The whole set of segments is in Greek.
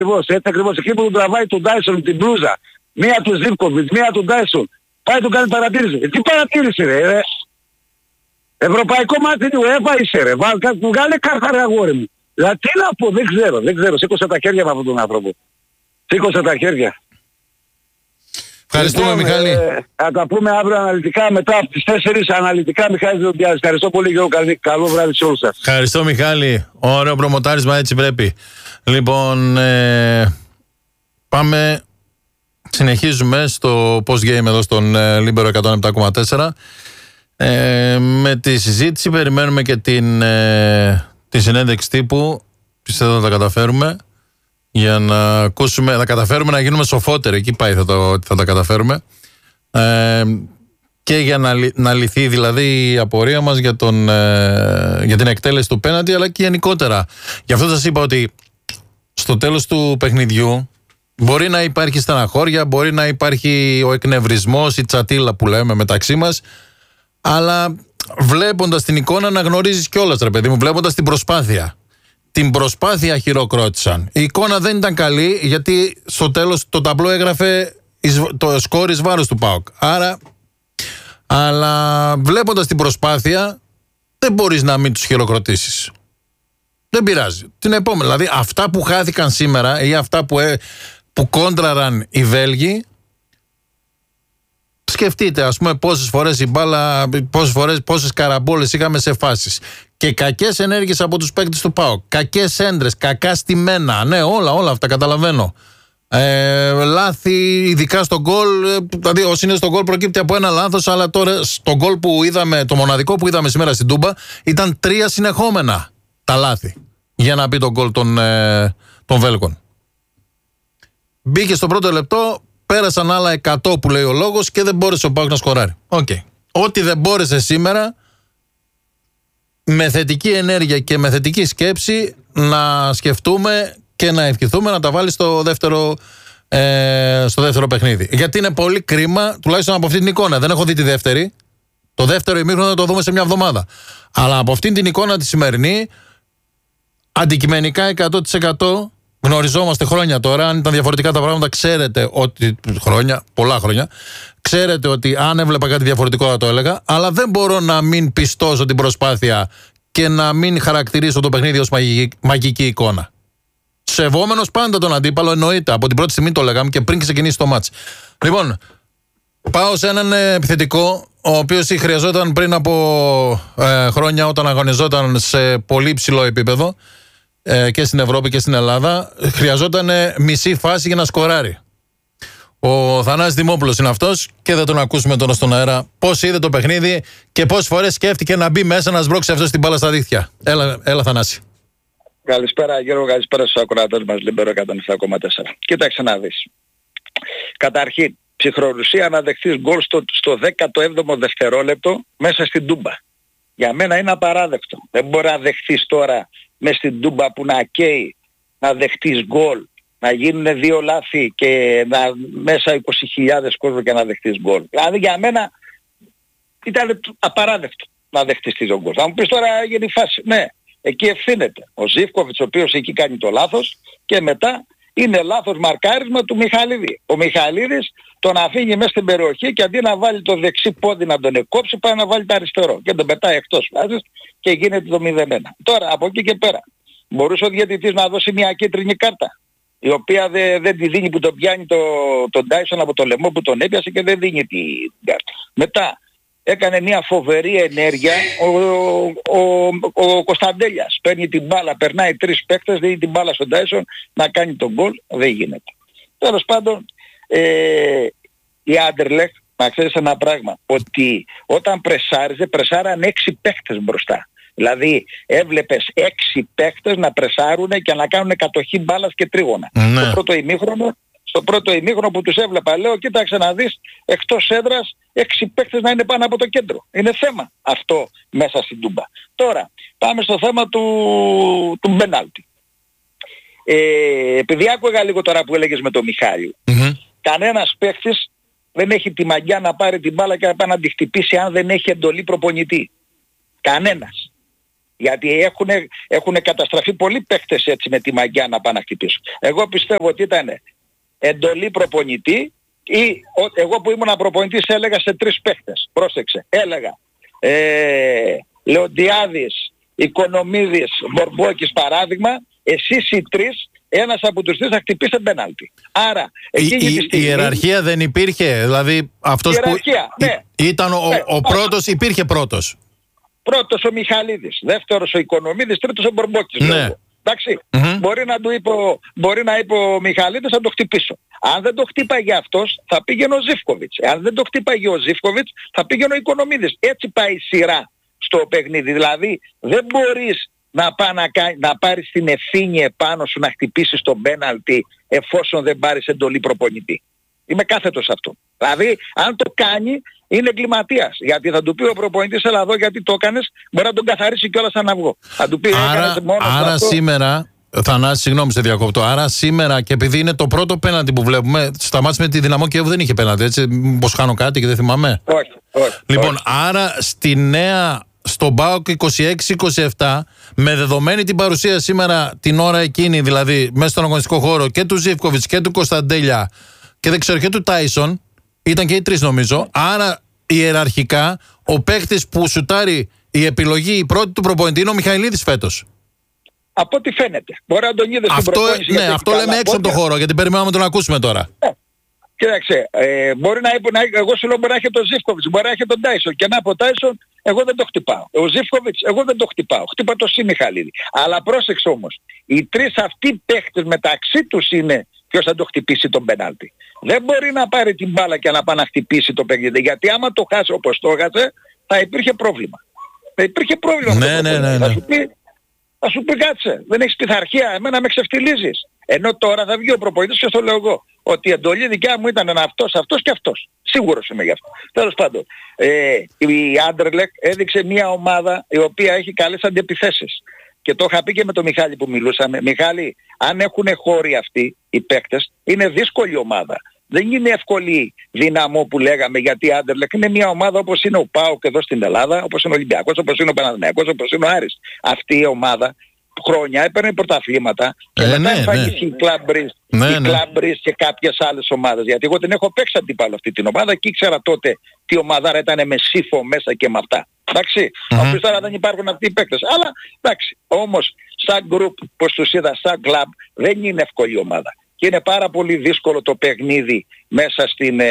έτσι ακριβώς. Εκεί που του τραβάει τον Ντάισον την μπλούζα. Μία του Ζίβκοβιτς, μία του Ντάισον. Πάει του κάνει παρατήρηση. Τι παρατήρηση ρε. Ευρωπαϊκό μάτι του UEFA είσαι ρε. Βγάλε κάρτα ρε αγόρι μου. Δηλαδή τι να πω, δεν ξέρω. Σήκωσε τα χέρια με αυτόν τον άνθρωπο. Σήκωσε τα χέρια. Ευχαριστούμε, λοιπόν, Μιχάλη. Θα τα πούμε αύριο αναλυτικά μετά από τις 4 αναλυτικά. Μιχάλη Δοντιάζης. Ευχαριστώ πολύ Γιώργο. Καλό βράδυ σε όλους σας. Ευχαριστώ Μιχάλη. Ωραίο προμοτάρισμα, έτσι πρέπει. Λοιπόν, πάμε. Συνεχίζουμε στο post-game εδώ στον Λίμπερο 107,4. Με τη συζήτηση περιμένουμε και τη συνέντευξη τύπου. Πιστεύω θα τα καταφέρουμε. Για να ακούσουμε, θα καταφέρουμε να γίνουμε σοφότεροι. Εκεί πάει θα τα καταφέρουμε. Και για να λυθεί δηλαδή η απορία μας για την εκτέλεση του πέναντι, αλλά και γενικότερα. Γι' αυτό σας είπα ότι στο τέλος του παιχνιδιού μπορεί να υπάρχει στεναχώρια, μπορεί να υπάρχει ο εκνευρισμός, η τσατίλα που λέμε μεταξύ μας, αλλά βλέποντας την εικόνα να γνωρίζεις κιόλας ρε παιδί μου, βλέποντας την προσπάθεια. Την προσπάθεια χειροκρότησαν. Η εικόνα δεν ήταν καλή, γιατί στο τέλος το ταμπλό έγραφε το σκόρ εις βάρος του ΠΑΟΚ. Αλλά βλέποντας την προσπάθεια δεν μπορείς να μην τους χειροκροτήσεις. Δεν πειράζει. Την επόμενη, δηλαδή αυτά που χάθηκαν σήμερα ή αυτά που κόντραραν οι Βέλγοι, σκεφτείτε ας πούμε πόσες φορές η μπάλα, πόσες καραμπόλες είχαμε σε φάσεις. Και κακές ενέργειες από τους παίκτες του ΠΑΟΚ. Κακές έντρες, κακά στημένα. Ναι, όλα αυτά καταλαβαίνω. Λάθη, ειδικά στο γκολ. Δηλαδή, ο συνήθως το γκολ προκύπτει από ένα λάθος, αλλά τώρα στο γκολ που είδαμε, το μοναδικό που είδαμε σήμερα στην Τούμπα, ήταν 3 συνεχόμενα τα λάθη για να μπει το γκολ των Βέλγων. Μπήκε στο πρώτο λεπτό, πέρασαν άλλα 100 που λέει ο λόγος και δεν μπόρεσε ο ΠΑΟΚ να σκοράρει. Okay. Ό,τι δεν μπόρεσε σήμερα, με θετική ενέργεια και με θετική σκέψη να σκεφτούμε και να ευχηθούμε να τα βάλει στο δεύτερο παιχνίδι. Γιατί είναι πολύ κρίμα, τουλάχιστον από αυτή την εικόνα. Δεν έχω δει τη δεύτερη. Το δεύτερο ημίχρονο θα το δούμε σε μια εβδομάδα. Αλλά από αυτή την εικόνα τη σημερινή, αντικειμενικά 100%, γνωριζόμαστε χρόνια τώρα. Αν ήταν διαφορετικά τα πράγματα, ξέρετε ότι. Πολλά χρόνια. Ξέρετε ότι αν έβλεπα κάτι διαφορετικό θα το έλεγα. Αλλά δεν μπορώ να μην πιστώσω την προσπάθεια και να μην χαρακτηρίσω το παιχνίδι ως μαγική εικόνα. Σεβόμενος πάντα τον αντίπαλο, εννοείται. Από την πρώτη στιγμή το λέγαμε και πριν ξεκινήσει το μάτς. Λοιπόν, πάω σε έναν επιθετικό, ο οποίος χρειαζόταν πριν από χρόνια, όταν αγωνιζόταν σε πολύ ψηλό επίπεδο και στην Ευρώπη και στην Ελλάδα, χρειαζόταν μισή φάση για να σκοράρει. Ο Θανάσης Δημόπουλος είναι αυτός και θα τον ακούσουμε τώρα στον αέρα πώς είδε το παιχνίδι και πόσες φορές σκέφτηκε να μπει μέσα να σμπρώξει αυτός την μπάλα στα δίχτυα. Έλα Θανάση. Καλησπέρα Γιώργο, καλησπέρα στους ακροατές μας, Λίμπερο 107,4. Κοίταξε να δεις. Καταρχήν, ψυχρορουσία να δεχτείς γκολ στο 17ο δευτερόλεπτο μέσα στην Τούμπα. Για μένα είναι απαράδεκτο. Δεν μπορεί να δεχτείς τώρα μέσα στην Τούμπα που να καίει, να δεχτείς γκολ, να γίνουν 2 λάθη και μέσα 20.000 κόσμο και να δεχτείς γκολ. Δηλαδή για μένα ήταν απαράδεκτο να δεχτείς τον γκολ. Θα μου πεις τώρα έγινε η φάση. Ναι. Εκεί ευθύνεται ο Ζίβκοβιτς, ο οποίος εκεί κάνει το λάθος, και μετά είναι λάθος μαρκάρισμα του Μιχαλίδη. Ο Μιχαλίδης τον αφήνει μέσα στην περιοχή και αντί να βάλει το δεξί πόδι να τον εκκόψει, πάει να βάλει το αριστερό και τον πετάει εκτός φάσης και γίνεται το 0-1. Τώρα από εκεί και πέρα μπορούσε ο διαιτητής να δώσει μια κίτρινη κάρτα, η οποία δεν τη δίνει, που τον πιάνει τον Ντάισον από το λαιμό που τον έπιασε και δεν δίνει την κάρτα. Μετά έκανε μια φοβερή ενέργεια ο Κωνσταντέλιας. Παίρνει την μπάλα, περνάει 3 παίκτες, δίνει την μπάλα στον Ντάισον να κάνει τον γκολ. Δεν γίνεται. Τέλος πάντων, η Άντερλεχτ, να ξέρεις ένα πράγμα, ότι όταν πρεσάραν 6 παίκτες μπροστά. Δηλαδή έβλεπες 6 παίκτες να πρεσάρουν και να κάνουν κατοχή μπάλας και τρίγωνα. Ναι. Στο πρώτο ημίχρονο που τους έβλεπα, λέω, κοίταξε να δεις, εκτός έδρας 6 παίκτες να είναι πάνω από το κέντρο. Είναι θέμα αυτό μέσα στην Τούμπα. Τώρα, πάμε στο θέμα του μπενάλτη. Επειδή άκουγα λίγο τώρα που έλεγες με τον Μιχάλη, κανένας παίκτης δεν έχει τη μαγιά να πάρει την μπάλα και να πάει να τη χτυπήσει αν δεν έχει εντολή προπονητή. Κανένας. Γιατί έχουν καταστραφεί πολλοί παίχτες έτσι με τη μαγιά να πάνε να χτυπήσουν. Εγώ πιστεύω ότι ήταν εντολή προπονητή ή εγώ που ήμουν προπονητής έλεγα σε 3 παίχτες. Πρόσεξε. Έλεγα Λεοντιάδης, Οικονομίδης, Μπορμπόκης παράδειγμα, εσείς οι 3, ένας από τους 3 θα χτυπήσει πέναλτι. Άρα η ιεραρχία δεν υπήρχε, δηλαδή αυτός που ήταν ο πρώτος υπήρχε πρώτος. Πρώτος ο Μιχαλίδης, δεύτερος ο Οικονομίδης, τρίτος ο Μπορμπόκης. Ναι. Εντάξει, μπορεί να είπε ο Μιχαλίδης θα το χτυπήσω. Αν δεν το χτύπαγε αυτός θα πήγαινε ο Ζίβκοβιτς. Αν δεν το χτύπαγε ο Ζίβκοβιτς θα πήγαινε ο Οικονομίδης. Έτσι πάει η σειρά στο παιχνίδι. Δηλαδή δεν μπορείς να πάρεις την ευθύνη επάνω σου να χτυπήσεις τον πέναλτι εφόσον δεν πάρεις εντολή προπονητή. Είμαι κάθετος σε αυτό. Δηλαδή αν το κάνει είναι εγκληματίας. Γιατί θα του πει ο προπονητής έλα εδώ γιατί το έκανες, μπορεί να τον καθαρίσει κιόλας σαν αυγό. Θα του πει άρα σήμερα, Θανάση, συγγνώμη σε διακόπτω, άρα σήμερα και επειδή είναι το πρώτο πέναλτι που βλέπουμε, σταμάτησε με τη Δυναμό Κιέβου δεν είχε πέναλτι, έτσι, μήπως χάνω κάτι και δεν θυμάμαι. Όχι. Λοιπόν, άρα στη νέα, στον ΠΑΟΚ 26-27, με δεδομένη την παρουσία σήμερα την ώρα εκείνη, δηλαδή μέσα στον αγωνιστικό χώρο και του Ζίβκοβιτς και του Κωνσταντέλια και δεν ξέρω και του Τάισον, ήταν και οι 3 νομίζω, άρα ιεραρχικά ο παίχτης που σουτάρει η επιλογή η πρώτη του προπονητή είναι ο Μιχαηλίδης φέτος. Από ό,τι φαίνεται. Μπορεί να τον είδε στην προπόνηση. Ναι, αυτό λέμε έξω από το χώρο γιατί περιμένουμε να τον ακούσουμε τώρα. Κοίταξε, μπορεί να εγώ σου λέω μπορεί να έχει τον Ζίβκοβιτς, μπορεί να έχει τον Τάισον και να από Τάισον εγώ δεν το χτυπάω. Ο Ζίβκοβιτς εγώ δεν το χτυπάω. Χτύπα το Σι Μιχαλίδη. Αλλά πρόσεξε όμως, οι 3 αυτοί παίχτες μεταξύ τους είναι ποιος θα το χτυπήσει τον πενάλτι. Δεν μπορεί να πάρει την μπάλα και να πάει να χτυπήσει το παιχνίδι. Γιατί άμα το χάσει όπως το έχασε θα υπήρχε πρόβλημα. Θα υπήρχε πρόβλημα. Ναι. Θα σου πει κάτσε, δεν έχεις πειθαρχία, εμένα με ξεφτιλίζεις. Ενώ τώρα θα βγει ο προπονητής και το λέω εγώ, ότι η εντολή δικιά μου ήταν αυτός και αυτός. Σίγουρος είμαι γι' αυτό. Τέλος πάντων, η Άντερλεχτ έδειξε μια ομάδα η οποία έχει καλές αντιεπιθέσεις. Και το είχα πει και με τον Μιχάλη που μιλούσαμε. Μιχάλη, αν έχουν χώροι αυτοί οι παίκτες, είναι δύσκολη ομάδα. Δεν είναι εύκολη Δυναμό που λέγαμε, γιατί η Άντερλεχτ είναι μια ομάδα όπως είναι ο ΠΑΟΚ εδώ στην Ελλάδα, όπως είναι ο Ολυμπιακός, όπως είναι ο Παναθηναϊκός, όπως είναι ο Άρης. Αυτή η ομάδα χρόνια έπαιρνε πρωταθλήματα και μετά εμφανίστηκε η Club Breeze και κάποιες άλλες ομάδες. Γιατί εγώ την έχω παίξει αντίπαλο αυτή την ομάδα και ήξερα τότε τι ομαδάρα ήταν με Σύφο μέσα και με αυτά. Εντάξει, όπως τώρα δεν υπάρχουν αυτοί οι παίκτες. Αλλά εντάξει, όμως σαν group, πως τους είδα, σαν club, δεν είναι εύκολη ομάδα. Και είναι πάρα πολύ δύσκολο το παιχνίδι μέσα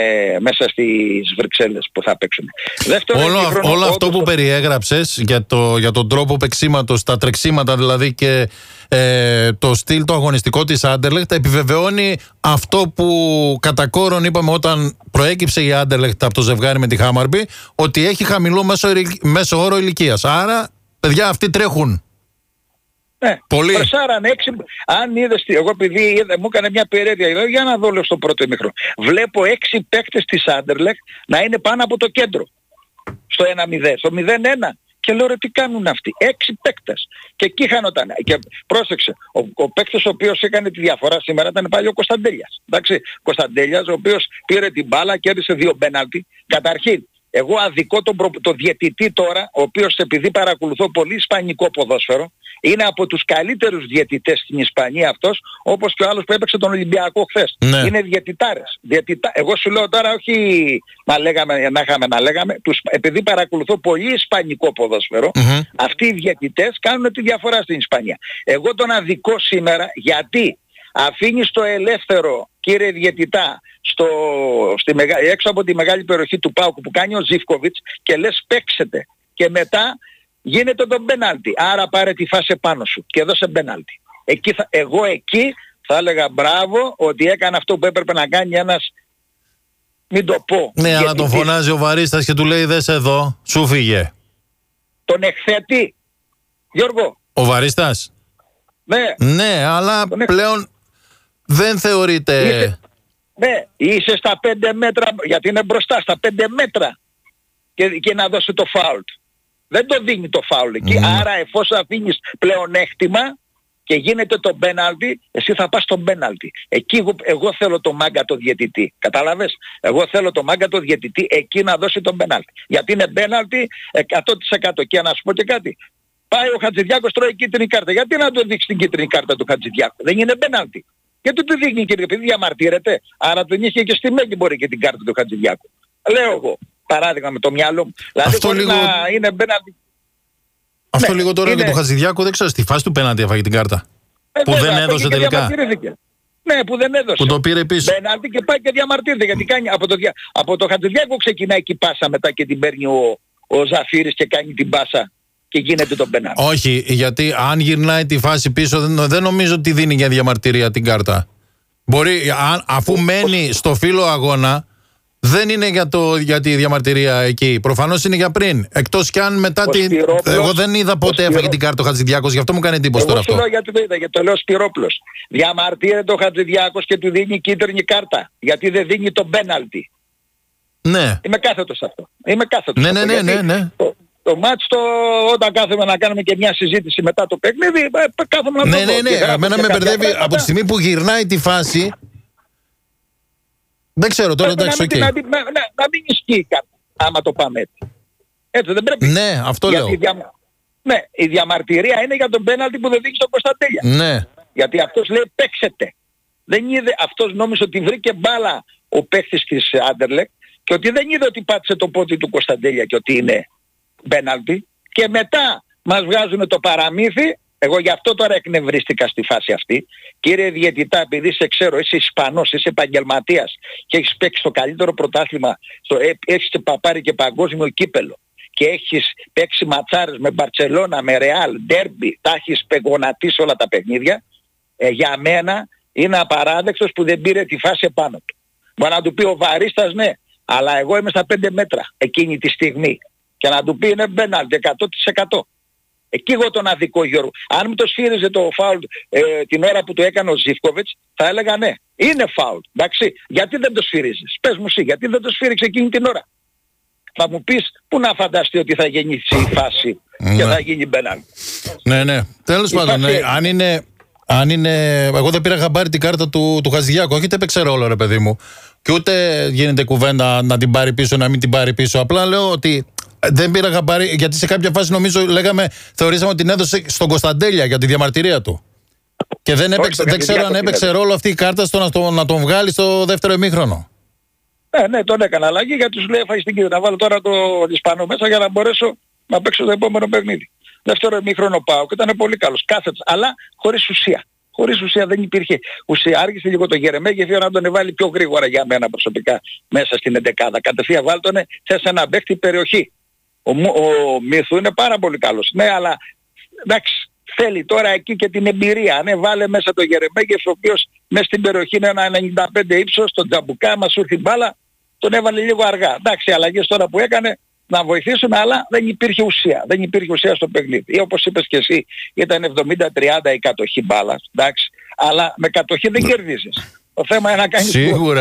στις Βρυξέλλες που θα παίξουν. Όλο αυτό που περιέγραψες για τον τρόπο παίξηματος, τα τρεξίματα δηλαδή και το στυλ το αγωνιστικό της Άντερλεχτ επιβεβαιώνει αυτό που κατά κόρον είπαμε όταν προέκυψε η Άντερλεχτ από το ζευγάρι με τη Χάμαρμπι, ότι έχει χαμηλό μέσο όρο ηλικίας. Άρα, παιδιά, αυτοί τρέχουν. Ναι, πολύ. Αν είδες, εγώ επειδή μου έκανε μια περιέργεια, για να δω στο πρώτο ημίχρονο. Βλέπω 6 παίκτες της Άντερλεχτ να είναι πάνω από το κέντρο. Στο 1-0, στο 0-1. Και λέω ρε τι κάνουν αυτοί. 6 παίκτες. Και εκεί χάνονταν. Και πρόσεξε, ο παίκτης ο οποίος έκανε τη διαφορά σήμερα ήταν πάλι ο Κωνσταντέλιας. Εντάξει, Κωνσταντέλιας ο οποίος πήρε την μπάλα, κέρδισε 2 πέναλτι. Καταρχήν, εγώ αδικώ τον διαιτητή τώρα, ο οποίος επειδή παρακολουθώ πολύ ισπανικό ποδόσφαιρο, είναι από τους καλύτερους διαιτητές στην Ισπανία αυτός, όπως και ο άλλος που έπαιξε τον Ολυμπιακό χθες. Ναι. Είναι διαιτητάρες. Εγώ σου λέω τώρα όχι να λέγαμε, επειδή παρακολουθώ πολύ ισπανικό ποδόσφαιρο, αυτοί οι διαιτητές κάνουν τη διαφορά στην Ισπανία. Εγώ τον αδικώ σήμερα γιατί αφήνεις το ελεύθερο, κύριε διαιτητά, έξω από τη μεγάλη περιοχή του ΠΑΟΚ που κάνει ο Ζίβκοβιτς και λες παίξετε και μετά γίνεται το πέναλτι. Άρα πάρε τη φάση πάνω σου και δώσε πέναλτι. Εγώ εκεί θα έλεγα μπράβο ότι έκανε αυτό που έπρεπε να κάνει ένας, μην το πω. Ναι, αλλά τον φωνάζει ο Βαρίστας και του λέει δες εδώ, σου φύγε. Τον εκθέτει, Γιώργο. Ο Βαρίστας. Ναι, αλλά πλέον δεν θεωρείται... Ναι, είσαι στα 5 μέτρα, γιατί είναι μπροστά, στα 5 μέτρα και να δώσει το φάουλ. Δεν το δίνει το φάουλ εκεί, άρα εφόσον αφήνεις πλεονέκτημα και γίνεται το πέναλτι, εσύ θα πας στο πέναλτι. Εκεί εγώ θέλω το μάγκα το διαιτητή, καταλαβες. Εγώ θέλω το μάγκα το διαιτητή εκεί να δώσει τον πέναλτι. Γιατί είναι πέναλτι 100%. Και να σου πω και κάτι, Πάει ο Χατζηδιάκος, τρώει κίτρινη κάρτα. Γιατί να του δείξει την κίτρινη κάρτα του Χατζηδιάκου? Δεν είναι πέναλτι. Γιατί του δείχνει, κύριε παιδί, διαμαρτύρεται? Άρα τον είχε και στη μέγη μπορεί και την κάρτα του Χατζηδιάκου. Λέω εγώ, παράδειγμα με το μυαλό μου. Δηλαδή Αυτό μπορεί λίγο... να είναι πέναλτι. Αυτό Ναι, λίγο τώρα είναι... για τον Χατζηδιάκο, δεν ξέρω, στη φάση του πέναλτι έφαγε την κάρτα. Που βέβαια, δεν έδωσε τελικά. Ναι, που δεν έδωσε. Που το πήρε πίσω. Πέναλτι και πάει και διαμαρτύρεται. Γιατί κάνει από το Χατζηδιάκο ξεκινάει και η πάσα μετά και την παίρνει ο Ζαφύρης και κάνει την πάσα και γίνεται το πέναλτι. Όχι, γιατί αν γυρνάει τη φάση πίσω, δεν νομίζω ότι δίνει για διαμαρτυρία την κάρτα. Μπορεί, αφού μένει στο φύλλο αγώνα, δεν είναι για τη διαμαρτυρία εκεί. Προφανώς είναι για πριν. Εκτός κι αν μετά εγώ δεν είδα πότε έφαγε την κάρτα ο Χατζηδιάκος, γι' αυτό μου κάνει εντύπωση τώρα αυτό. Εγώ γιατί το είδα, γιατί το λέω Σπυρόπουλος. Διαμαρτύρεται ο Χατζηδιάκος και του δίνει κίτρινη κάρτα. Γιατί δεν δίνει το πέναλτι. Ναι. Είμαι κάθετος αυτό. Ναι. Το μάτς όταν κάθομαι να κάνουμε και μια συζήτηση μετά το παιχνίδι, κάθομαι να το δω. Ναι. Εμένα με μπερδεύει από τη στιγμή που γυρνάει τη φάση. Δεν ξέρω τώρα, εντάξει, οκ. Να μην ισχύει κάτι, άμα το πάμε έτσι. Έτσι δεν πρέπει. Ναι, αυτό λέω. Ναι, η διαμαρτυρία είναι για τον πέναλτι που δεν δείξει τον Κωνσταντέλια. Ναι. Γιατί αυτός λέει παίξετε. Δεν είδε, αυτός νόμιζε ότι βρήκε μπάλα ο παίχτης της Άντερλεκτ και ότι δεν είδε ότι πάτησε το πόδι του Κωνσταντέλια και ότι είναι πέναλτι. Και μετά μας βγάζουν το παραμύθι. Εγώ γι' αυτό τώρα εκνευρίστηκα στη φάση αυτή. Κύριε διαιτητά, επειδή σε ξέρω, είσαι Ισπανός, είσαι επαγγελματίας και έχεις παίξει το καλύτερο πρωτάθλημα, έχεις πάρει και παγκόσμιο κύπελο και έχεις παίξει ματσάρες με Μπαρτσελώνα, με Ρεάλ, Ντέρμπι, τα έχεις γονατίσει όλα τα παιχνίδια, για μένα είναι απαράδεκτος που δεν πήρε τη φάση επάνω του. Μπορεί να του πει ο Βαρίστας ναι, αλλά εγώ είμαι στα 5 μέτρα εκείνη τη στιγμή και να του πει είναι πέναλτι 100%. Εκεί εγώ τον αδικό, Γιώργο. Αν μου το σφύριζε το φάουλ την ώρα που το έκανε ο Ζίβκοβιτς, θα έλεγα ναι, είναι φάουλ. Εντάξει, γιατί δεν το σφύριζες? Πες μου εσύ, γιατί δεν το σφύριξε εκείνη την ώρα? Θα μου πεις, πού να φανταστεί ότι θα γεννήσει η φάση και θα γίνει μπέναλτι. Ναι. Τέλος πάντων, αν είναι... Εγώ δεν πήρα χαμπάρι την κάρτα του Χατζηδιάκου, όχι, δεν έπαιξε ρόλο, ρε παιδί μου. Και ούτε γίνεται κουβέντα να την πάρει πίσω, να μην την πάρει πίσω. Απλά λέω ότι δεν πήρα χαμπάρι, γιατί σε κάποια φάση νομίζω θεωρήσαμε ότι την έδωσε στον Κωνσταντέλια για τη διαμαρτυρία του. Και δεν ξέρω αν έπαιξε ρόλο αυτή η κάρτα στο να τον βγάλει στο δεύτερο ημίχρονο. Ναι, τον έκανα αλλαγή γιατί σου λέει φάει στην κύριο να βάλω τώρα το Ισπανό μέσα για να μπορέσω να παίξω το επόμενο παιχνίδι. Δεύτερο ημίχρονο πάω και ήταν πολύ καλός. Κάθετος, αλλά χωρίς ουσία. Χωρίς ουσία δεν υπήρχε ουσία. Άργησε λίγο το Γερεμέγεφ για να τον βάλει πιο γρήγορα για μένα προσωπικά μέσα στην 11. Κατευθείαν βάλ τον θες ένα παίχτη περιοχή. Ο Μύθου είναι πάρα πολύ καλός. Ναι, αλλά εντάξει, θέλει τώρα εκεί και την εμπειρία. Ναι, βάλε μέσα το Γερεμέγεφ, ο οποίος μέσα στην περιοχή είναι ένα 95 ύψος, τον Τζαμπουκά, μας σου έρθει μπάλα, τον έβαλε λίγο αργά. Εντάξει, αλλαγές τώρα που έκανε να βοηθήσουν, αλλά δεν υπήρχε ουσία. Δεν υπήρχε ουσία στο παιχνίδι. Ή όπως είπες και εσύ, ήταν 70-30 η κατοχή μπάλας, εντάξει, αλλά με κατοχή δεν κερδίζεις. Το θέμα είναι να κάνεις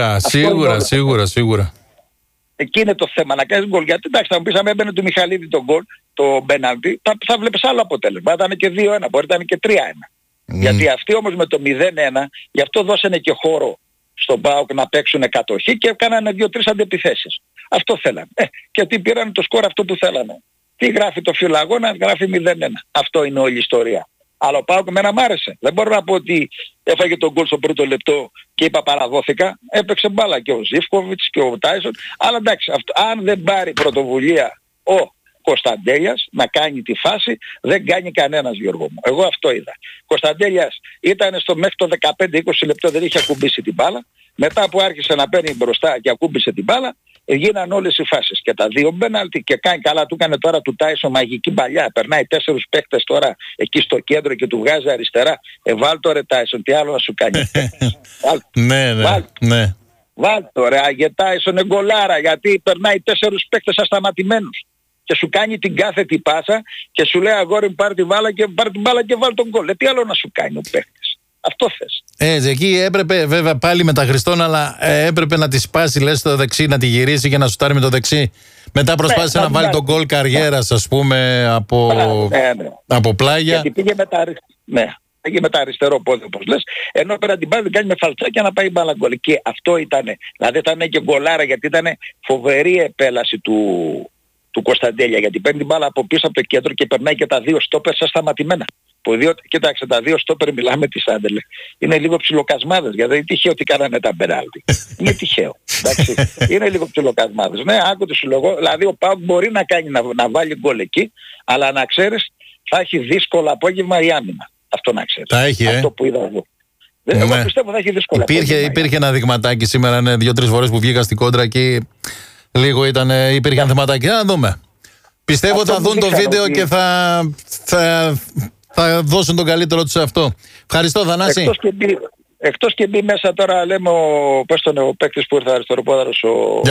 Σίγουρα. Εκεί είναι το θέμα, να κάνεις γκολ. Γιατί εντάξει, θα μου πεις αν έμπαινε του Μιχαλίδη τον γκολ, το πέναλτι, θα βλέπεις άλλο αποτέλεσμα. Θα ήταν και 2-1, μπορεί να ήταν και 3-1. Γιατί αυτοί όμως με το 0-1, γι' αυτό δώσανε και χώρο στον ΠΑΟΚ να παίξουν κατοχή και έκανανε 2-3 αντεπιθέσεις. Αυτό θέλανε. Και τι πήραν το σκορ αυτό που θέλανε. Τι γράφει το φιλαγώνα, γράφει 0-1. Αυτό είναι όλη η ιστορία. Αλλά ο ΠΑΟΚ εμένα μ' άρεσε. Δεν μπορώ να πω ότι έφαγε τον γκολ στο πρώτο λεπτό και είπα παραδόθηκα. Έπαιξε μπάλα και ο Ζίβκοβιτς και ο Τάισον. Αλλά εντάξει, αν δεν πάρει πρωτοβουλία ο Κωνσταντέλιας να κάνει τη φάση, δεν κάνει κανένας, Γιώργο μου. Εγώ αυτό είδα. Κωνσταντέλιας ήταν στο μέχρι το 15-20 λεπτό, δεν είχε ακουμπήσει την μπάλα. Μετά που άρχισε να παίρνει μπροστά και ακούμπησε την μπάλα, γίναν όλες οι φάσεις. Και τα δύο μπέναλτι και κάνει καλά, του έκανε τώρα του Τάισον μαγική παλιά. Περνάει 4 παίκτες τώρα εκεί στο κέντρο και του βγάζει αριστερά. Βάλ το ρε Τάισον, τι άλλο να σου κάνει. Ναι. Βάλ το ρε, αγε Τάισον εγκολάρα, γιατί περνάει 4 παίκτες ασταματημένους. Και σου κάνει την κάθετη πάσα και σου λέει αγόρι μου πάρ' την μπάλα και βάλ τον γκολ. Τι άλλο να σου κάνει ο παίκτης. Αυτό θες. Εκεί έπρεπε βέβαια πάλι με τα Χριστόν, αλλά έπρεπε να τη σπάσει, λες, το δεξί, να τη γυρίσει και να σουτάρει με το δεξί. Μετά προσπάθησε να βάλει τον γκολ καριέρας, ας πούμε, από πλάγια. Γιατί πήγε με τα αριστερό πόδι, όπως λες, ενώ πέρα την πάλι κάνει με φαλτσάκια να πάει μπάλα γκολ. Και αυτό ήταν, δηλαδή ήταν και γκολάρα, γιατί ήταν φοβερή επέλαση του του Κωνσταντέλια, γιατί παίρνει την μπάλα από πίσω από το κέντρο και περνάει και τα δύο στόπερ σαν σταματημένα. Κοίταξε, τα δύο στόπερ, μιλάμε της Άντερλεχτ, είναι λίγο ψιλοκασμάδες, γιατί δεν είναι τυχαίο ότι κάνανε τα πενάλτι. Είναι τυχαίο. Εντάξει. Είναι λίγο ψιλοκασμάδες. Ναι, άκου το συλλογό, δηλαδή ο ΠΑΟΚ μπορεί να κάνει να βάλει γκολ εκεί, αλλά να ξέρεις θα έχει δύσκολο απόγευμα η άμυνα. Αυτό να ξέρεις. Τα έχει, αυτό που είδα εγώ. Εγώ πιστεύω θα έχει δύσκολο απόγευμα. Υπήρχε ένα δειγματάκι σήμερα, 2-3 φορές που βγήκα στην κόντρα και λίγο υπήρχαν θεματάκια. Να δούμε. Πιστεύω θα δουν το βίντεο και θα δώσουν τον καλύτερο τους σε αυτό. Ευχαριστώ, Θανάση. Εκτός και μπει μέσα τώρα, λέμε ο παίκτης που ήρθε αριστεροπόδαρος,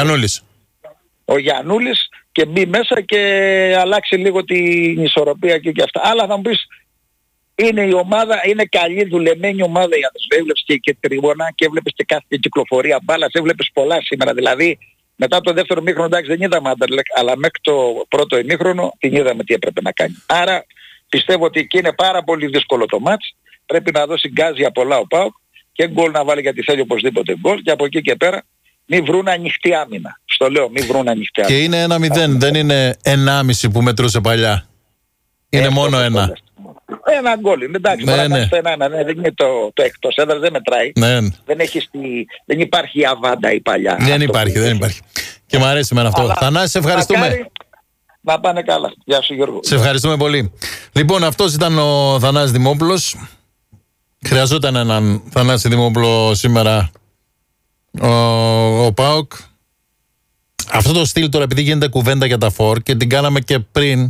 ο Γιαννούλης, και μπει μέσα και αλλάξει λίγο την ισορροπία και αυτά. Αλλά θα μου πεις, είναι η ομάδα, είναι καλή δουλεμένη ομάδα για τους. Έβλεπες και τριγώνα και έβλεπες και κάθε κυκλοφορία μπάλας, έβλεπες πολλά σήμερα. Δηλαδή μετά το δεύτερο ημίχρονο, εντάξει, δεν είδαμε Άντερλεχτ, αλλά μέχρι το πρώτο ημίχρονο την είδαμε τι έπρεπε να κάνει. Άρα πιστεύω ότι εκεί είναι πάρα πολύ δύσκολο το μάτς. Πρέπει να δώσει γκάζ για πολλά ο ΠΑΟΚ και γκολ να βάλει, γιατί θέλει οπωσδήποτε γκολ, και από εκεί και πέρα μην βρουν ανοιχτή άμυνα. Στο λέω, μην βρουν ανοιχτή άμυνα. Και είναι 1-0, δεν είναι 1,5 που μετρούσε παλιά. Είναι μόνο ένα. Ένα γκολ. Εντάξει, δεν είναι το εκτός έδρας, δεν μετράει. Ναι. Δεν υπάρχει η αβάντα η παλιά. Δεν υπάρχει. Και μου αρέσει εμένα αυτό. Θανάση, σε ευχαριστούμε. Να πάνε καλά. Γεια σου, Γιώργο. Σε ευχαριστούμε πολύ. Λοιπόν, αυτός ήταν ο Θανάσης Δημόπουλος. Χρειαζόταν έναν Θανάση Δημόπουλο σήμερα ο ΠΑΟΚ. Αυτό το στυλ τώρα, επειδή γίνεται κουβέντα για τα φορ και την κάναμε και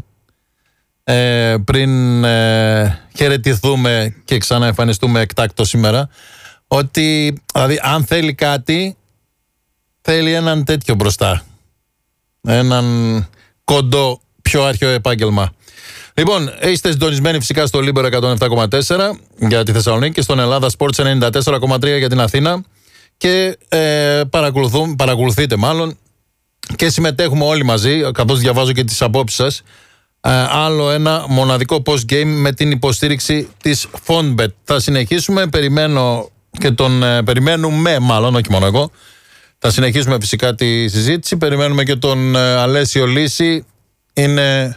πριν χαιρετηθούμε και ξαναεμφανιστούμε εκτάκτο σήμερα, ότι δηλαδή αν θέλει κάτι, θέλει έναν τέτοιο μπροστά, έναν κοντό πιο αρχαίο επάγγελμα. Λοιπόν, είστε συντονισμένοι φυσικά στο Λίμπερο 107,4 για τη Θεσσαλονίκη και στον Ελλάδα Sports 94,3 για την Αθήνα και παρακολουθείτε μάλλον και συμμετέχουμε όλοι μαζί, καθώς διαβάζω και τις απόψεις σας. Άλλο ένα μοναδικό post-game με την υποστήριξη της Fonbet. Θα συνεχίσουμε, περιμένουμε μάλλον, όχι μόνο εγώ. Θα συνεχίσουμε φυσικά τη συζήτηση. Περιμένουμε και τον Αλέσιο Λύση. Είναι,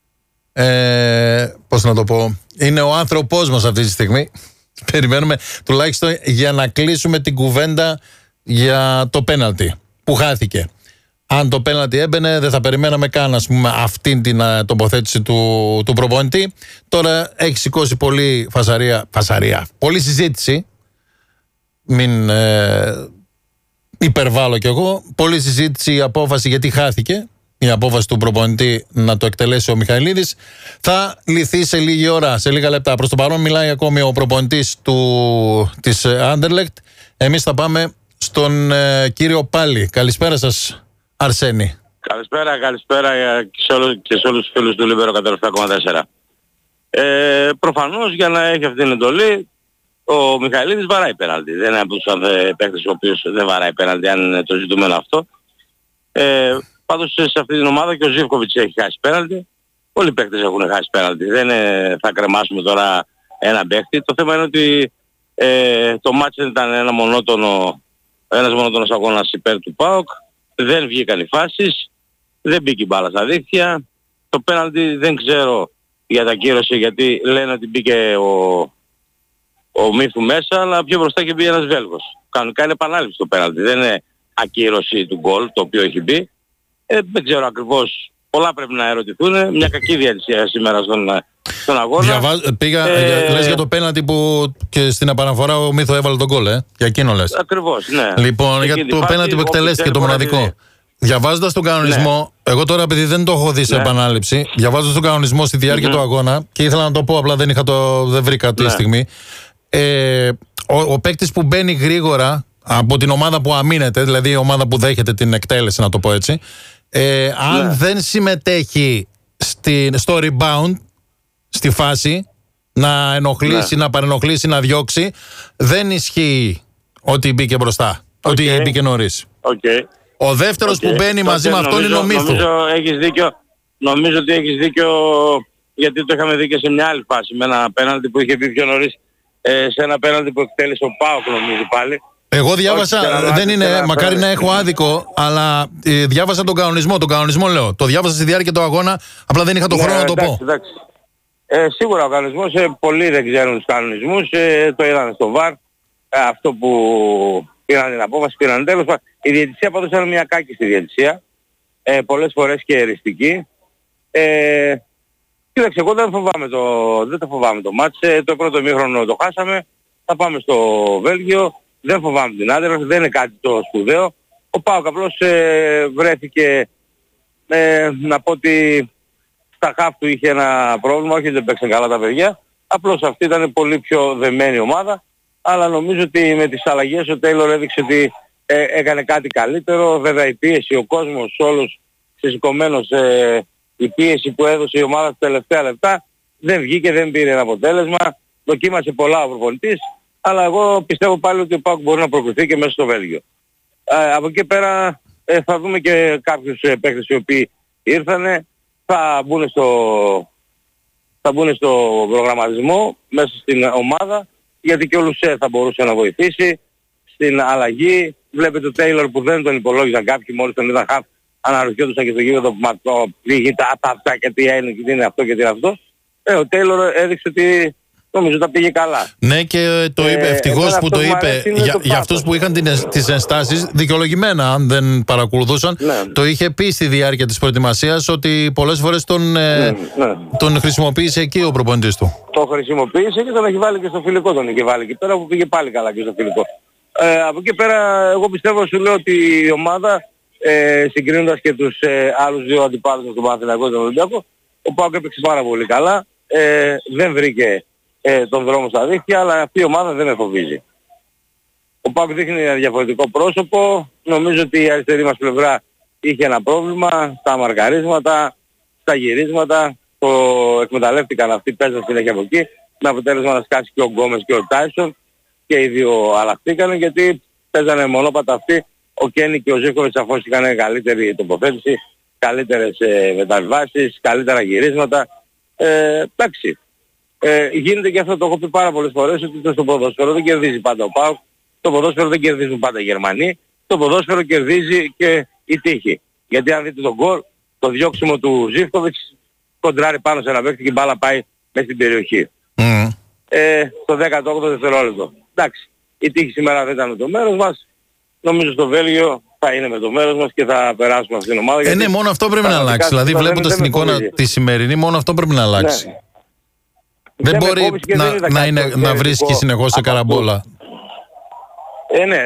πώς να το πω, είναι ο άνθρωπός μας αυτή τη στιγμή. Περιμένουμε τουλάχιστον για να κλείσουμε την κουβέντα για το πέναλτι που χάθηκε. Αν το πέναλτι έμπαινε, δεν θα περιμέναμε καν, ας πούμε, αυτήν την τοποθέτηση του προπονητή. Τώρα έχει σηκώσει πολύ φασαρία, πολλή συζήτηση. Μην υπερβάλλω κι εγώ. Πολλή συζήτηση η απόφαση γιατί χάθηκε. Η απόφαση του προπονητή να το εκτελέσει ο Μιχαηλίδης θα λυθεί σε λίγη ώρα, σε λίγα λεπτά. Προς το παρόν μιλάει ακόμη ο προπονητής της Άντερλεχτ. Εμείς θα πάμε στον κύριο Πάλι. Καλησπέρα σας, Αρσένη. Καλησπέρα και σε όλους τους φίλους του Λίμπερο 107,4. Προφανώς για να έχει αυτή την εντολή ο Μιχαηλίδης βαράει πέναλτι. Δεν είναι από τους παίκτες ο οποίος δεν βαράει πέναλτι, αν είναι το ζητούμενο αυτό. Πάντως σε αυτή την ομάδα και ο Ζίβκοβιτς έχει χάσει πέναλτι. Όλοι οι παίκτες έχουν χάσει πέναλτι. Δεν θα κρεμάσουμε τώρα ένα παίκτη. Το θέμα είναι ότι το μάτς ήταν ένας μονότονος αγώνας υπέρ του ΠΑΟΚ. Δεν βγήκαν οι φάσεις, δεν μπήκε η μπάλα στα δίχτυα. Το πέναλτι δεν ξέρω για τα κύρωση, γιατί λένε ότι μπήκε ο Μύθου μέσα, αλλά πιο μπροστά και μπήκε ένας Βέλγος. Κανονικά είναι επανάληψη το πέναλτι, δεν είναι ακύρωση του γκολ το οποίο έχει μπει. Δεν ξέρω ακριβώς, πολλά πρέπει να ερωτηθούν. Μια κακή διαδικασία σήμερα στον αγώνα. Λες για το πέναλτι που και στην επαναφορά ο Μύθο έβαλε τον γκολ, για εκείνο λες. Ακριβώς, ναι. Λοιπόν, για το πέναλτι που εκτελέστηκε το μοναδικό. Διαβάζοντας τον κανονισμό, εγώ τώρα επειδή δεν το έχω δει σε επανάληψη, διαβάζοντας τον κανονισμό στη διάρκεια του αγώνα και ήθελα να το πω, απλά δεν βρήκα τη στιγμή. Ο παίκτης που μπαίνει γρήγορα από την ομάδα που αμήνεται, δηλαδή η ομάδα που δέχεται την εκτέλεση, να το πω έτσι, αν δεν συμμετέχει στο rebound, στη φάση, να ενοχλήσει, να παρενοχλήσει, να διώξει, δεν ισχύει ότι μπήκε μπροστά, ότι μπήκε νωρίς. Ο δεύτερος που μπαίνει μαζί με αυτόν είναι ο Μύθου. Νομίζω ότι έχεις δίκιο, γιατί το είχαμε δει και σε μια άλλη φάση, με ένα πέναλτι που είχε μπει πιο νωρίς, σε ένα πέναλτι που εκτέλεσε ο ΠΑΟΚ, νομίζω πάλι. Εγώ διάβασα, δεν είναι, μακάρι να έχω άδικο, αλλά διάβασα τον κανονισμό. Τον κανονισμό λέω. Το διάβασα στη διάρκεια του αγώνα, απλά δεν είχα τον χρόνο να το πω. Εντάξει. Σίγουρα ο κανονισμός, πολλοί δεν ξέρουν τους κανονισμούς, το είδαν στο ΒΑΡ, αυτό που πήραν την απόφαση, πήραν τέλος. Η διαιτησία πάντως ήταν μια κάκιστη διαιτησία, πολλές φορές και εριστική. Κοίταξε, εγώ δεν το φοβάμαι το μάτς, το πρώτο ημίχρονο το χάσαμε, θα πάμε στο Βέλγιο, δεν φοβάμαι την Άντερλεχτ, δεν είναι κάτι το σπουδαίο. Ο ΠΑΟΚ απλώς βρέθηκε, να πω ότι στα χαφ του είχε ένα πρόβλημα, όχι δεν παίξαν καλά τα παιδιά, απλώς αυτή ήταν πολύ πιο δεμένη ομάδα, αλλά νομίζω ότι με τις αλλαγές ο Τέιλορ έδειξε ότι έκανε κάτι καλύτερο. Βέβαια η πίεση, ο κόσμος όλος συσσηκωμένος, η πίεση που έδωσε η ομάδα στα τελευταία λεπτά δεν βγήκε, δεν πήρε ένα αποτέλεσμα, δοκίμασε πολλά ο προπονητής, αλλά εγώ πιστεύω πάλι ότι ο ΠΑΟΚ μπορεί να προκριθεί και μέσα στο Βέλγιο. Από εκεί πέρα θα δούμε και κάποιους παίκτες οι οποίοι ήρθανε, θα μπουν στο προγραμματισμό μέσα στην ομάδα, γιατί και ο Λουσέ θα μπορούσε να βοηθήσει στην αλλαγή. Βλέπετε ο Τέιλορ που δεν τον υπολόγιζαν κάποιοι, μόλις τον είδαν χαφ, αναρωτιόντουσαν και στο γήπεδο που πήγε τα αυτά και τι είναι αυτό και τι είναι αυτό. Ο Τέιλορ έδειξε ότι νομίζω τα πήγε καλά. Ναι, και το είπε, ευτυχώς που το είπε. Για αυτούς που είχαν τις ενστάσεις, δικαιολογημένα, αν δεν παρακολουθούσαν, το είχε πει στη διάρκεια της προετοιμασίας ότι πολλές φορές τον χρησιμοποίησε εκεί ο προπονητής του. Το χρησιμοποίησε και τον έχει βάλει και στο φιλικό, τον είχε βάλει εκεί πέρα που πήγε πάλι καλά και στο φιλικό. Από εκεί πέρα, εγώ πιστεύω, σου λέω ότι η ομάδα, συγκρίνοντας και τους άλλους δύο αντιπάλους του Παναθηναϊκού και τον Ολυμπιακό, ο ΠΑΟΚ έπαιξε πάρα πολύ καλά. Δεν βρήκε τον δρόμο στα δίχτυα, αλλά αυτή η ομάδα δεν με φοβίζει. Ο ΠΑΟΚ δείχνει ένα διαφορετικό πρόσωπο. Νομίζω ότι η αριστερή μας πλευρά είχε ένα πρόβλημα στα μαρκαρίσματα, στα γυρίσματα. Το εκμεταλλεύτηκαν αυτοί, παίζαν συνέχεια από εκεί, με αποτέλεσμα να σκάσει και ο Γκόμες και ο Τάισον, και οι δύο αλλάχτηκαν γιατί παίζανε μονόπατα αυτοί. Ο Κένι και ο Ζίβκοβιτς σαφώς είχαν καλύτερη τοποθέτηση, καλύτερες μεταβιβάσεις, καλύτερα γυρίσματα. Εντάξει. Γίνεται και αυτό, το έχω πει πάρα πολλές φορές, ότι στο ποδόσφαιρο δεν κερδίζει πάντα ο ΠΑΟΚ, στο ποδόσφαιρο δεν κερδίζουν πάντα οι Γερμανοί, στο ποδόσφαιρο κερδίζει και η τύχη. Γιατί αν δείτε τον γκολ, το διώξιμο του Ζίβκοβιτς κοντράρει πάνω σε ένα παίκτη και η μπάλα πάει μέσα στην περιοχή. Στο 18ο δευτερόλεπτο. Εντάξει, η τύχη σήμερα δεν ήταν με το μέρος μας. Νομίζω στο Βέλγιο θα είναι με το μέρος μας και θα περάσουμε αυτήν την ομάδα. Ναι, μόνο αυτό πρέπει να αλλάξει. Δηλαδή βλέποντας την εικόνα τη σημερινή, μόνο αυτό πρέπει να αλλάξει. Δεν μπορεί να βρίσκει συνεχώς σε καραμπόλα. Ναι,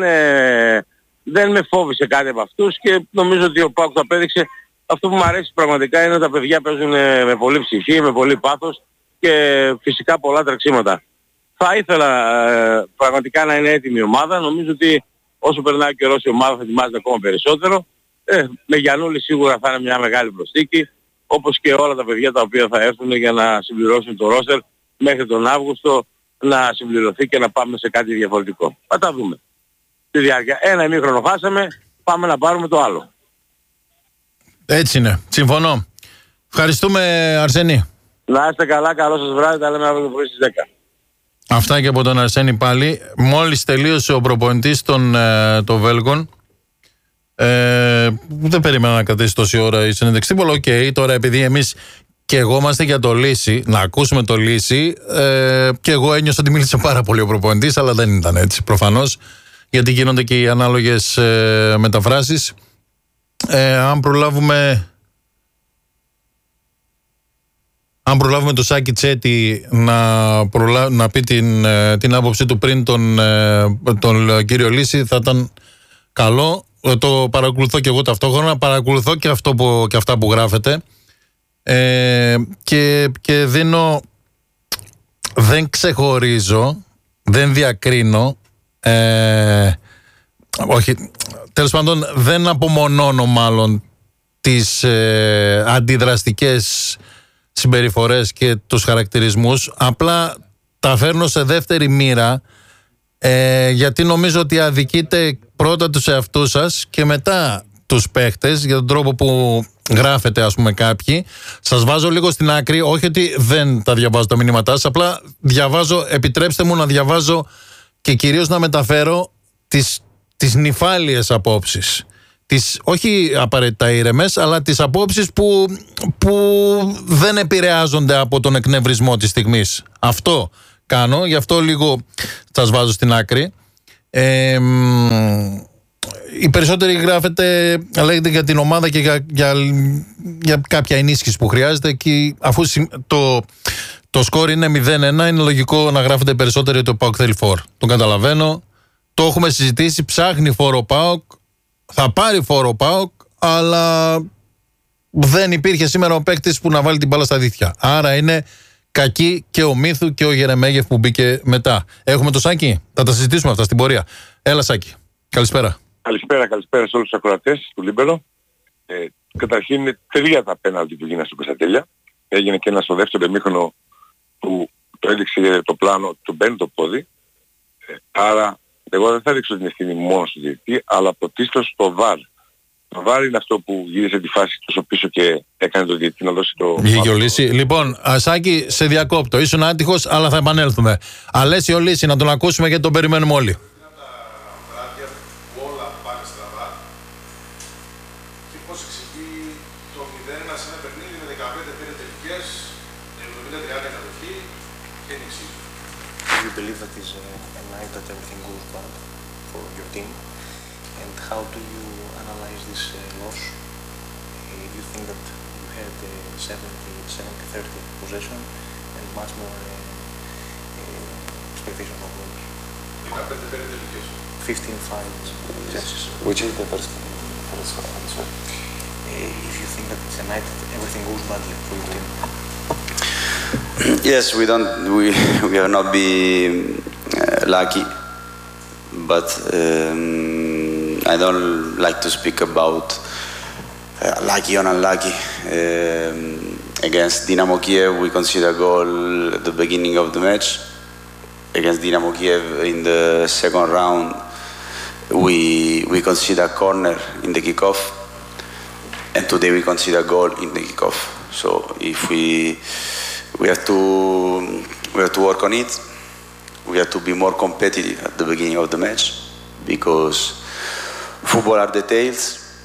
δεν με φόβησε κάτι από αυτούς και νομίζω ότι ο ΠΑΟΚ το απέδειξε. Αυτό που μου αρέσει πραγματικά είναι ότι τα παιδιά παίζουν με πολύ ψυχή, με πολύ πάθος και φυσικά πολλά τρεξίματα. Θα ήθελα πραγματικά να είναι έτοιμη η ομάδα. Νομίζω ότι όσο περνάει ο καιρός η ομάδα θα ετοιμάζεται ακόμα περισσότερο. Με Γιαννούλη σίγουρα θα είναι μια μεγάλη προσθήκη, όπως και όλα τα παιδιά τα οποία θα έρθουν για να συμπληρώσουν το ρόστερ μέχρι τον Αύγουστο, να συμπληρωθεί και να πάμε σε κάτι διαφορετικό. Θα τα δούμε. Στη διάρκεια. Ένα ημίχρονο χάσαμε, πάμε να πάρουμε το άλλο. Έτσι είναι. Συμφωνώ. Ευχαριστούμε, Αρσένη. Να είστε καλά, καλό σας βράδυ, τα λέμε αύριο το πρωί στις 10. Αυτά και από τον Αρσένη πάλι. Μόλις τελείωσε ο προπονητής των Βέλγων, δεν περίμενα να κρατήσει τόση ώρα η συνέντευξη. Οκ, τώρα επειδή εμείς και εγώ είμαστε για το Λύση, να ακούσουμε το Λύση, και εγώ ένιωσα ότι μίλησε πάρα πολύ ο προπονητής, αλλά δεν ήταν έτσι προφανώς, γιατί γίνονται και οι ανάλογες μεταφράσεις. Αν προλάβουμε το Σάκη Τσέτη να πει την άποψή του πριν τον κύριο Λύση, θα ήταν καλό. Το παρακολουθώ και εγώ ταυτόχρονα, παρακολουθώ και αυτά που γράφετε, και δεν ξεχωρίζω, δεν διακρίνω, όχι, τέλος πάντων δεν απομονώνω μάλλον τις αντιδραστικές συμπεριφορές και τους χαρακτηρισμούς, απλά τα φέρνω σε δεύτερη μοίρα, γιατί νομίζω ότι αδικείτε πρώτα τους εαυτούς σας και μετά τους παίχτες για τον τρόπο που γράφετε, ας πούμε, κάποιοι. Σας βάζω λίγο στην άκρη, όχι ότι δεν τα διαβάζω τα μηνύματά σας, απλά διαβάζω, επιτρέψτε μου να διαβάζω και κυρίως να μεταφέρω τις νυφάλιες απόψεις. Όχι απαραίτητα ήρεμες, αλλά τις απόψεις που δεν επηρεάζονται από τον εκνευρισμό της στιγμής. Αυτό κάνω, γι' αυτό λίγο σας βάζω στην άκρη. Οι περισσότεροι λέγεται για την ομάδα και για κάποια ενίσχυση που χρειάζεται, και αφού το σκορ είναι 0-1, είναι λογικό να γράφετε περισσότερο ότι ο ΠΑΟΚ θέλει φόρ. Το καταλαβαίνω, το έχουμε συζητήσει, ψάχνει φόρ ο ΠΑΟΚ, θα πάρει φόρ ο ΠΑΟΚ, αλλά δεν υπήρχε σήμερα ο παίκτης που να βάλει την μπάλα στα δίχτυα. Άρα είναι κακή και ο Μύθου και ο Γερεμέγεφ που μπήκε μετά. Έχουμε το Σάκη, θα τα συζητήσουμε αυτά στην πορεία. Έλα Σάκη, καλησπέρα. Καλησπέρα σε όλους τους ακροατές του Λίμπερο. Καταρχήν είναι 3 τα πέναλτι που γίνανε στην Κωνσταντέλια. Έγινε και ένα στο δεύτερο ημίχρονο που το έδειξε το πλάνο, του μπαίνει το πόδι. Άρα εγώ δεν θα ρίξω την ευθύνη μόνο στο διαιτητή, αλλά πρωτίστως στο VAR. Το VAR είναι αυτό που γύρισε τη φάση τόσο πίσω και έκανε το διαιτητή να δώσει το... Βγήκε ο Λύση. Λοιπόν, Σάκη, σε διακόπτω. Ήσουν άτυχος, αλλά θα επανέλθουμε. Αλέσιο Λύση, να τον ακούσουμε γιατί τον περιμένουμε όλοι. Believe that is a night that everything goes bad for your team, and how do you analyze this loss? Do you think that you had 70-30 possession and much more expectation of goals? 15-5 chances. Which is the first answer. If you think that it's a night that everything goes badly for your team. Yes, we have not been lucky, but I don't like to speak about lucky or unlucky. Against Dynamo Kiev, we conceded a goal at the beginning of the match. Against Dynamo Kiev in the second round, we conceded a corner in the kickoff, and today we conceded a goal in the kickoff. So if we have to work on it. We have to be more competitive at the beginning of the match, because football are details.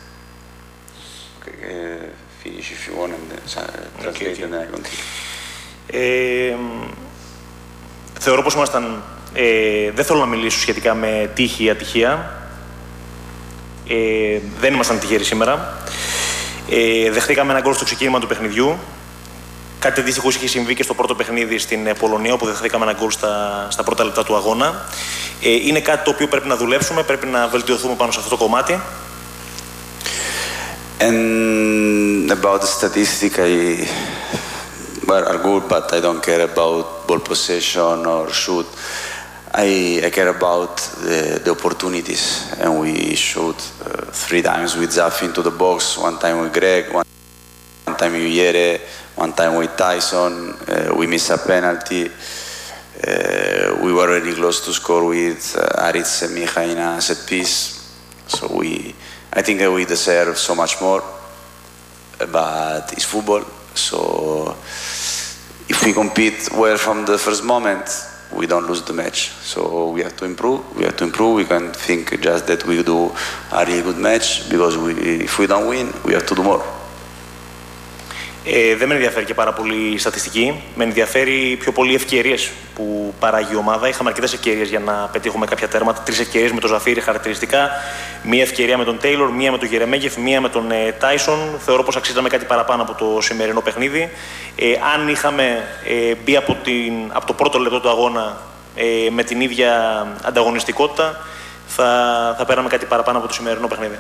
Finish if you want and then translate and then I continue. Θεωρώ πως ήμασταν... δεν θέλω να μιλήσω σχετικά με τύχη ή ατυχία. Δεν ήμασταν τυχεροί σήμερα. Δεχτήκαμε ένα γκολ στο ξεκίνημα του παιχνιδιού. Κάτι αντίστοιχο είχε συμβεί και στο πρώτο παιχνίδι στην Πολωνία, όπου δεχθήκαμε ένα γκολ στα πρώτα λεπτά του αγώνα. Είναι κάτι το οποίο πρέπει να δουλέψουμε, πρέπει να βελτιωθούμε πάνω σε αυτό το κομμάτι. And about the statistic, are good, but I don't care about ball possession or shoot. I care about the opportunities, and we shoot 3 times with Zaf into the box, 1 time with Greg, one time with Yere, 1 time with Tyson. We missed a penalty. We were really close to score with Aritz and Micha in a set piece. So I think we deserve so much more, but it's football. So if we compete well from the first moment, we don't lose the match. So we have to improve. We can think just that we do a really good match, because if we don't win, we have to do more. Δεν με ενδιαφέρει και πάρα πολύ η στατιστική. Με ενδιαφέρει πιο πολύ οι ευκαιρίες που παράγει η ομάδα. Είχαμε αρκετές ευκαιρίες για να πετύχουμε κάποια τέρματα. 3 ευκαιρίες με τον Ζαφίρι χαρακτηριστικά. 1 ευκαιρία με τον Τέιλορ, 1 με τον Γερεμέγεφ, 1 με τον Τάισον. Θεωρώ πως αξίζαμε κάτι παραπάνω από το σημερινό παιχνίδι. Αν είχαμε μπει από το πρώτο λεπτό του αγώνα με την ίδια ανταγωνιστικότητα, θα πέραμε κάτι παραπάνω από το σημερινό παιχνίδι.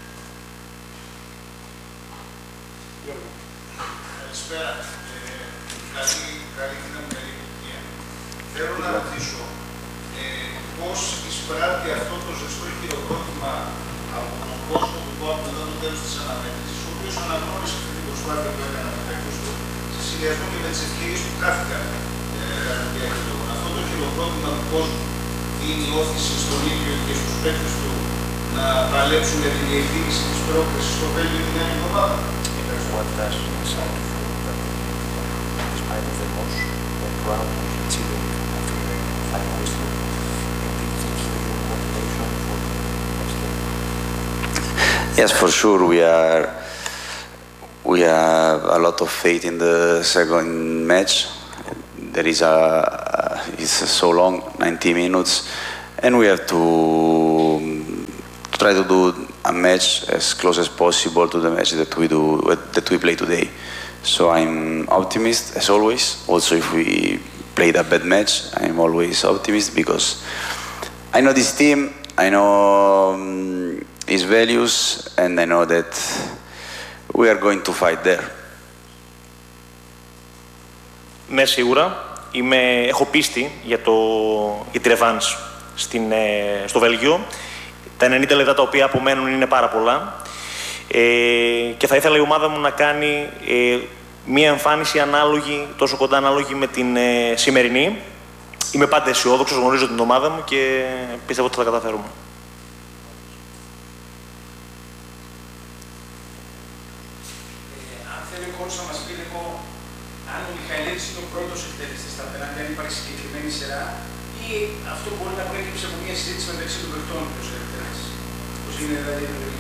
Θέλω να ρωτήσω πώς εισπράττει αυτό το ζεστό χειροκρότημα από τον κόσμο του ΠΑΟΚ μετά το τέλος της αναμέτρησης, ο οποίος αναγνώρισε αυτή την προσπάθεια που έκανε με τα του σε συνδυασμό και με τις ευκαιρίες που χάθηκαν. Αυτό το χειροκρότημα του κόσμου δίνει όθηση στον ίδιο και στους παίκτες του να παλέψουν με την διεκδίκηση της πρόκρισης στο Βέλγιο την άλλη εβδομάδα. Finalist, and it gives you motivation for Yes, for sure. We have a lot of faith in the second match. There is it's so long, 90 minutes, and we have to try to do a match as close as possible to the match that we play today. So I'm optimist as always. Also, if we played a bad match, I'm always optimist because I know this team, I know his values, and I know that we are going to fight there. Ναι, σίγουρα. Έχω πίστη για τη ρεβάνς στο Βέλγιο. Τα 90 λεπτά τα οποία απομένουν είναι πάρα πολλά. Και θα ήθελα η ομάδα μου να κάνει μία εμφάνιση ανάλογη, τόσο κοντά ανάλογη με την σημερινή. Είμαι πάντα αισιόδοξος, γνωρίζω την ομάδα μου και πιστεύω ότι θα τα καταφέρουμε. Αν θέλει ο coach να μας πει λίγο αν ο Μιχαηλίδης είναι ο πρώτος εκτελεστής στα πέναντι, αν υπάρχει συγκεκριμένη σειρά ή αυτό μπορεί να προέκυψε από μια συζήτηση μεταξύ των παιχτών ποιος θα εκτελέσει. Πώς είναι δηλαδή η επιλογή.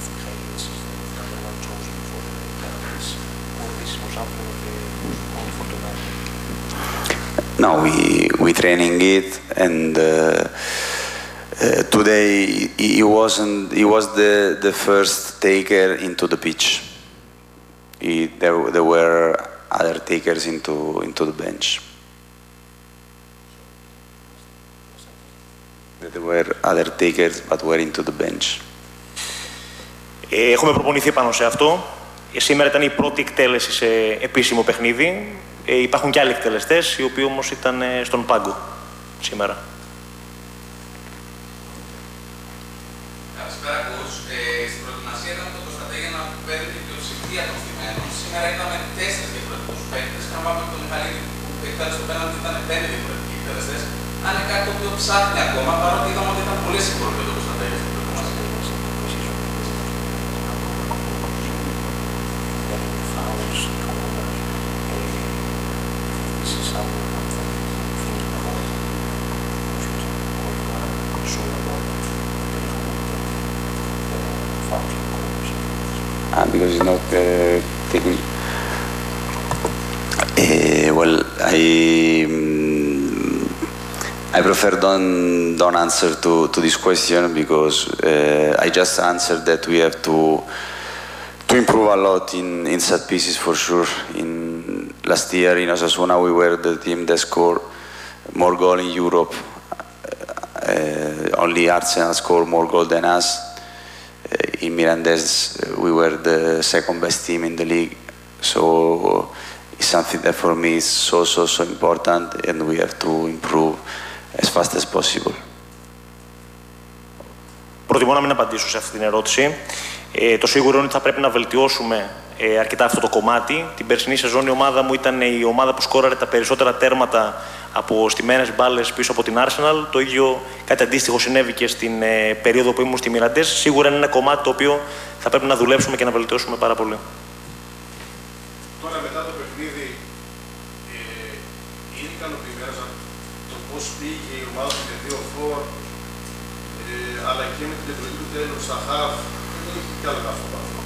No, we training it, and today he was the first taker into the pitch. There were other takers into the bench. There were other takers, but were into the bench. Έχουμε προπονηθεί πάνω σε αυτό. Σήμερα ήταν η πρώτη εκτέλεση σε επίσημο παιχνίδι. Υπάρχουν και άλλοι εκτελεστές, οι οποίοι όμως ήταν στον πάγκο σήμερα. Καλησπέρα, Κούς. Στην προετοιμασία ήταν το Κωνσταντέ για να παίρνει την πλειοψηφία των στημένων. Σήμερα είδαμε 4 διαφορετικούς παίκτες. Αν πάμε με τον Μιχαηλίδη που εκτέλεσε το πέναλτι, ήταν 5 διαφορετικοί εκτελεστές. Αν είναι κάτι το οποίο ψάχνει ακόμα, παρότι είδαμε ότι ήταν πολύ σίγουρο για τον Κωνσταντέ για την προετοιμασία. Because it's not taking. Well, I prefer don't answer to this question because I just answered that we have to improve a lot in set pieces for sure. In last year in Osasuna we were the team that scored more goals in Europe. Only Arsenal scored more goals than us. In Mirandés we were the second best team in the league, so it's something that for me is so important, and we have to improve as fast as possible. Προτιμώ να μην απαντήσω σε αυτή την ερώτηση. Το σίγουρο είναι ότι θα πρέπει να βελτιώσουμε αρκετά αυτό το κομμάτι. Την περσινή σεζόν η ομάδα μου ήταν η ομάδα που σκόραρε τα περισσότερα τέρματα από στημένες μπάλες πίσω από την Arsenal. Το ίδιο, κάτι αντίστοιχο συνέβη και στην περίοδο που ήμουν στη Mirandés. Σίγουρα είναι ένα κομμάτι το οποίο θα πρέπει να δουλέψουμε και να βελτιώσουμε πάρα πολύ. Τώρα μετά το παιχνίδι, είναι ικανοποιημένος από το πώς πήγε η ομάδα του με 2 φορ, αλλά και με την επιλογή του τέλους στα χαφ, δεν έχει κι άλλο καθόλου.